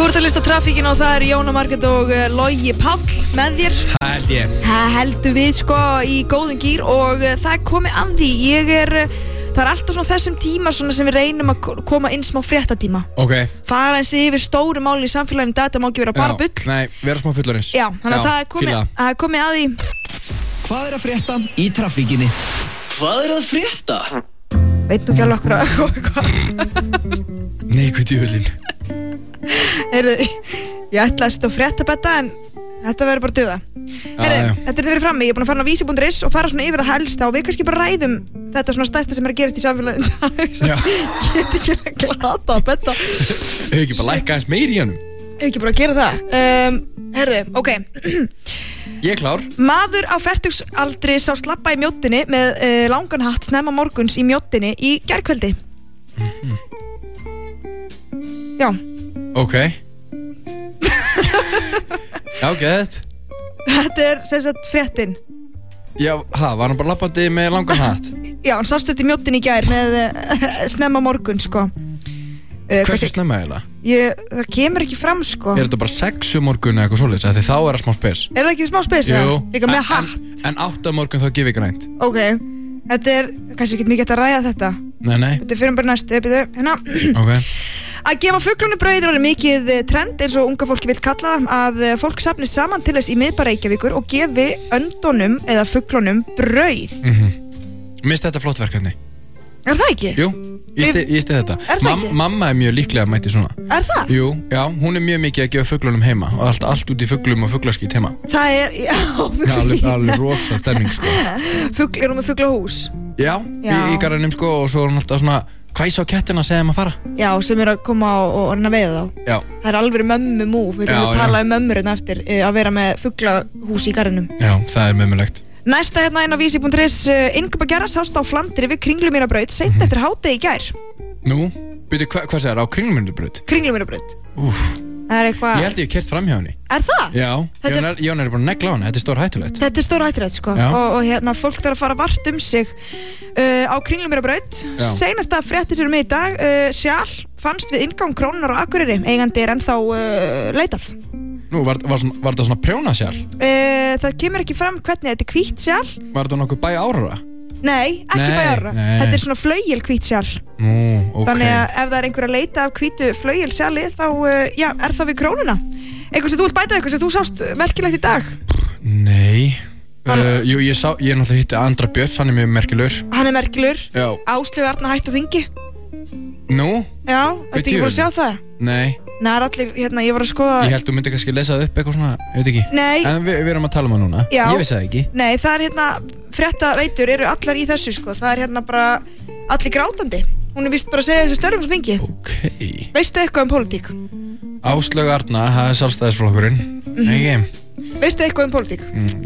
ert að hlusta á Traffíkina og það Jóna Margrét og Logi Páll með þér. Það held ég. Það heldur við sko í góðum gír og það komið að því. Það alltaf svona þessum tíma svona sem við reynum að koma inn smá fréttatíma. Ok. Fara eins yfir stóru málin í samfélaginu, þetta má ekki vera bara bull. Nei, vera smá fullorins. Já, þannig að það komið að því. Hvað að frétta í Traffíkinni? Hvað að frétta? Veit nú ekki alveg okkur hvað. Nei, hvað djúvillin. Heyrðu, ég ætlaðist á fréttabetta en þetta verður bara duga. Heyrðu, þetta verið frammi, ég búin að fara á vísi.is og fara svona yfir það helsta og við kannski bara ræðum þetta svona stærsta sem að gerast í samfélaginu. Já. Get ekki að glata að betta. Hefur ekki bara lækka eins meir í honum? Hefur ekki bara að gera það. Heyrðu, ok. Ég er klár. Maður á fertugsaldri sá slappa í mjóttinni með langan hatt snemma morguns í mjóttinni í gærkvöldi. Já. Ok. Já, gett. Þetta sem sagt fréttin. Já, var hann bara lappandi með langan hatt? Já, hann sást þetta í mjóttinni í gær með snemma morgun, sko. Hversu snemma eiginlega? Það kemur ekki fram, sko. Er þetta bara 6 morgun eða eitthvað svoleiðis? Þegar þá það smá spes. Er það ekki smá spes? Jú. Líka með hatt. En 8 morgun þá gefið grænt. Ok. Þetta kannski ekki mikið að ræða þetta. Nei. Þetta fyrir bara næstu, hérna. Ok. Að gefa fuglunum brauð er mikið trend eins og unga fólki vill kalla það, að fólk safnist saman til þess í miðbæ Reykjavíkur og gefi öndunum eða fuglunum brauð. Mist þetta flott verkefni? Er það ekki? Jú, ég stið þetta. Er það ekki? Mamma er mjög líklega að mæti svona. Er það? Jú, já, hún er mjög mikið að gefa fuglunum heima og allt út í fuglum og fuglaskít heima. Það já, fuglaskít. Alveg rosa stemning, sko. Er hún með fuglahús? Já. Í garðinum, sko, og svo er hún alltaf svona hvæs á kettina að segja að fara. Já, sem er að koma og reyna að veiða þá. Já. Það er alveg mömmu múf, við ætlum að tala mömmur hérna eftir að vera með fuglahús í garðinum. Já, það er mömmulegt. Næsta hérna inn á vísi.is, innkaupa Gerðar sást á Flandri við Kringlumýrarbraut seint eftir hádegi í gær. Nú, byrju, hvað segir það á Kringlumýrarbraut? Kringlumýrarbraut. Úff. Það er eitthvað. Ég held ég kert fram hjá henni. Er það? Já, Jón er bara að negla á henni, þetta er stór hættulegt. Þetta er stór hættulegt, sko. Og hérna, fólk þarf að fara vart sig á Kringlumýrarbraut. Seinasta frétti sem með í dag, sjál fannst við inngang Krónunnar á Akureyri. Eigandi er ennþá leitað. Nú, var þetta svona prjónasjál? Það kemur ekki fram hvernig, þetta er hvítt sjál. Var þetta nokkuð bæ Aurora? Nei, ekki bæ Aurora. Þetta er svona flauel hvítt sjál. Nú, ok. Þannig að ef það er einhver að leita af hvítu flauel sjali, þá, er það við Krónuna. Eitthvað sem þú vilt bæta, eitthvað sem þú sást merkilegt í dag? Nei. Jú, ég náttúrulega hitti Andra Björns, hann er mjög merkilegur. Hann er merkilegur? Já. Áslaugu Arna hætt á þingi? Nú? Já, ertu ekki búin að sjá það? Nei. Nei, það er allir, hérna, ég var að skoða. Ég held þú myndi kannski lesa það upp eitthvað svona, ég veit ekki. Nei. En við erum að tala um það núna. Já. Ég vissi það ekki. Nei, það er hérna, fréttaveitur eru allar í þessu, sko. Það er hérna bara allir grátandi. Hún er víst bara að segja þessu störfum frá þingi. Ok. Veistu eitthvað um pólitík? Áslaug Arna, það er Sjálfstæðisflokkurinn. Ekki. Veistu eitthvað um pólitík?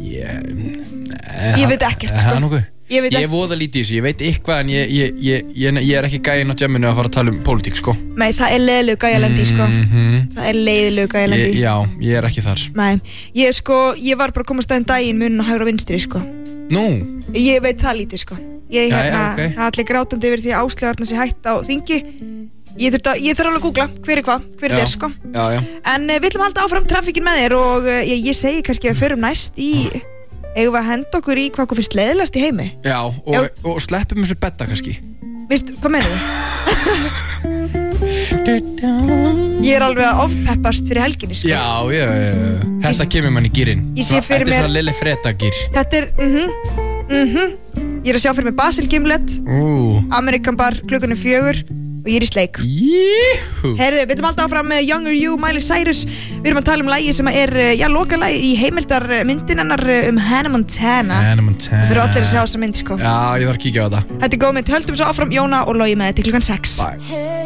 Ég veit ekkert, sko. Það er nokkuð. Ég er voða lítið í þessu, ég veit eitthvað en ég er ekki gæinn á jamminu að fara að tala um pólitík, sko. Nei, það er leiðilegu gæjalendi, sko. Það er leiðilegu gæjalendi. Já, ég er ekki þar. Nei, ég var bara að komast að daginn munin á hægra og vinstri, sko. Nú? Ég veit það lítið, sko. Ég okay. allir grátandi yfir því að Áslaug Arna sé hætt á þingi. Ég þurf alveg að googla hver þetta er, sko. Já. En við ætlum að halda áfram Traffíkin með þér og ég segi kannski að við förum næst í eigum við að henda okkur í hvað okkur finnst leiðilegast í heimi. Já, og sleppum þessu betta kannski. Vist, hvað meinar þú? Ég er alveg að ofpeppast fyrir helginni, sko. Já. Þessa kemur mann í gírinn. Þetta er svona Lille Freda gír. Þetta er, Ég er að sjá fyrir mig Basil Gimlet, Amerikan Bar klukkunum 4 og ég er í sleik. Heyrðu, við ætlum alltaf áfram með Younger You, Miley Cyrus. Við erum að tala um lagið sem er, lokalagið í heimildarmyndin hennar Hannah Montana. Það þurfa allir að sjá þessa mynd, sko. Já, ég þarf að kíkja á þetta. Þetta er góð mynd, höldum svo áfram Jóna og Logi með þetta til klukkan 6. Bye.